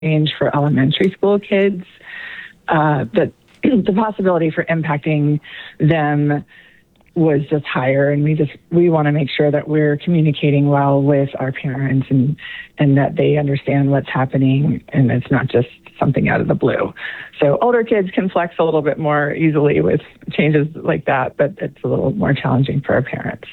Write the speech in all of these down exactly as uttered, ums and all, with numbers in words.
change for elementary school kids, uh, that the possibility for impacting them was just higher, and we just we want to make sure that we're communicating well with our parents and and that they understand what's happening, and it's not just something out of the blue. So older kids can flex a little bit more easily with changes like that, but it's a little more challenging for our parents.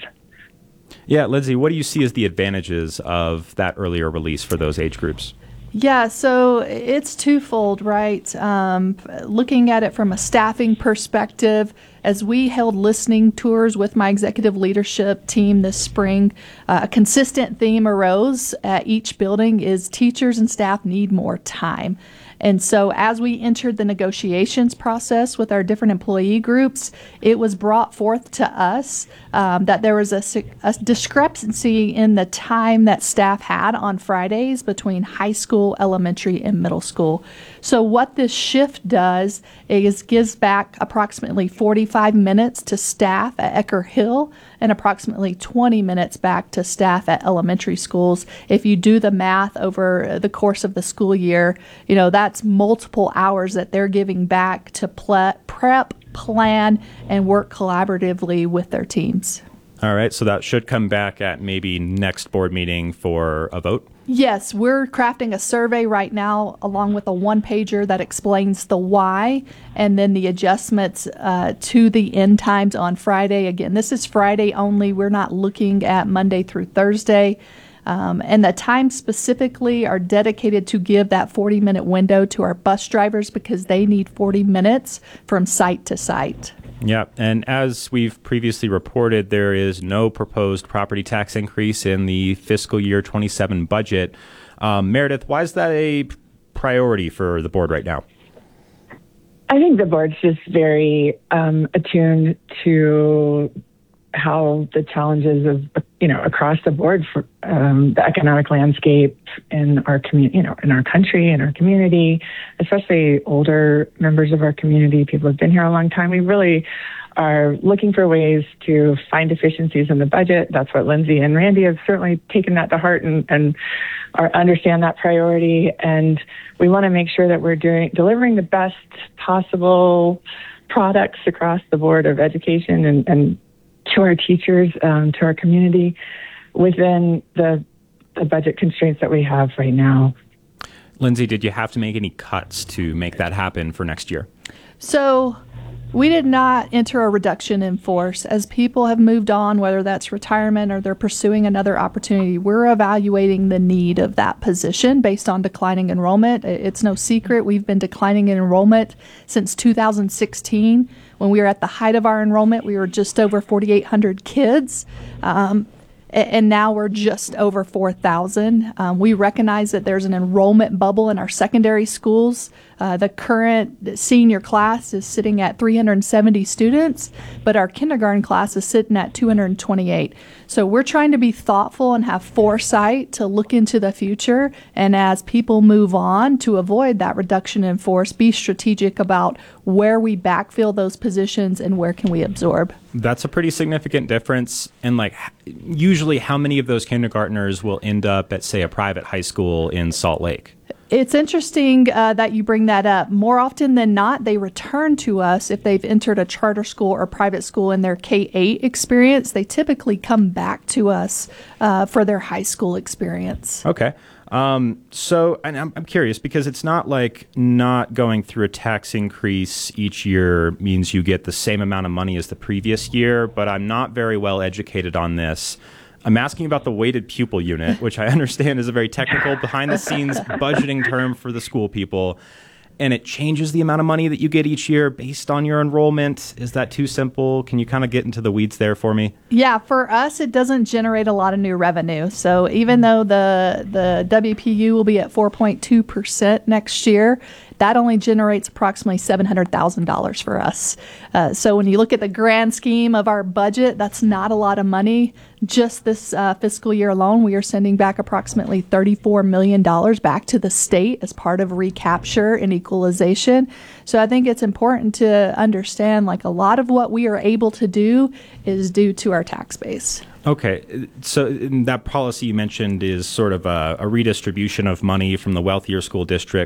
Yeah, Lindsay, what do you see as the advantages of that earlier release for those age groups? Yeah, so it's twofold, right? Um, looking at it from a staffing perspective, as we held listening tours with my executive leadership team this spring, uh, a consistent theme arose at each building is teachers and staff need more time. And so as we entered the negotiations process with our different employee groups, it was brought forth to us um, that there was a, a discrepancy in the time that staff had on Fridays between high school, elementary, and middle school. So what this shift does is gives back approximately forty-five minutes to staff at Ecker Hill and approximately twenty minutes back to staff at elementary schools. If you do the math over the course of the school year, you know, that's multiple hours that they're giving back to ple- prep, plan, and work collaboratively with their teams. All right, so that should come back at maybe next board meeting for a vote? Yes, we're crafting a survey right now along with a one-pager that explains the why and then the adjustments uh, to the end times on Friday. Again, this is Friday only. We're not looking at Monday through Thursday. Um, and the times specifically are dedicated to give that forty-minute window to our bus drivers because they need forty minutes from site to site. Yeah, and as we've previously reported, there is no proposed property tax increase in the fiscal year twenty-seven budget. Um, Meredith, why is that a priority for the board right now? I think the board's just very um, attuned to how the challenges of, you know, across the board for um, the economic landscape in our community, you know, in our country, in our community, especially older members of our community, people who've been here a long time. We really are looking for ways to find efficiencies in the budget. That's what Lindsay and Randy have certainly taken that to heart and, and are, understand that priority. And we want to make sure that we're doing delivering the best possible products across the board of education and, and to our teachers, um, to our community within the, the budget constraints that we have right now. Lindsay, did you have to make any cuts to make that happen for next year? So we did not enter a reduction in force. As people have moved on, whether that's retirement or they're pursuing another opportunity, we're evaluating the need of that position based on declining enrollment. It's no secret we've been declining in enrollment since two thousand sixteen. When we were at the height of our enrollment, we were just over forty-eight hundred kids. Um, and now we're just over four thousand. Um, we recognize that there's an enrollment bubble in our secondary schools. Uh, the current senior class is sitting at three hundred seventy students, but our kindergarten class is sitting at two hundred twenty-eight. So we're trying to be thoughtful and have foresight to look into the future, and as people move on, to avoid that reduction in force, be strategic about where we backfill those positions and where can we absorb. That's a pretty significant difference. And like, usually how many of those kindergartners will end up at, say, a private high school in Salt Lake? It's interesting uh, that you bring that up. More often than not, they return to us if they've entered a charter school or private school in their K eight experience. They typically come back to us uh, for their high school experience. Okay. Um, so and I'm, I'm curious because it's not like not going through a tax increase each year means you get the same amount of money as the previous year, but I'm not very well educated on this. I'm asking about the weighted pupil unit, which I understand is a very technical behind-the-scenes budgeting term for the school people, and it changes the amount of money that you get each year based on your enrollment. Is that too simple? Can you kind of get into the weeds there for me? Yeah, for us, it doesn't generate a lot of new revenue. So even though the, the W P U will be at four point two percent next year, that only generates approximately seven hundred thousand dollars for us. Uh, so when you look at the grand scheme of our budget, that's not a lot of money. Just this uh, fiscal year alone, we are sending back approximately thirty-four million dollars back to the state as part of recapture and equalization. So I think it's important to understand, like, a lot of what we are able to do is due to our tax base. Okay, so that policy you mentioned is sort of a, a redistribution of money from the wealthier school districts